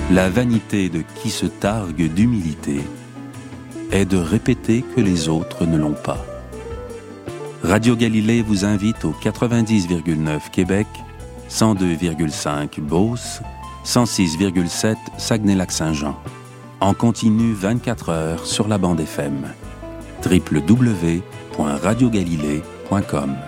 La vanité de qui se targue d'humilité est de répéter que les autres ne l'ont pas. Radio Galilée vous invite au 90,9 Québec, 102,5 Beauce, 106,7 Saguenay-Lac-Saint-Jean. En continu 24 heures sur la bande FM. www.radiogalilée.com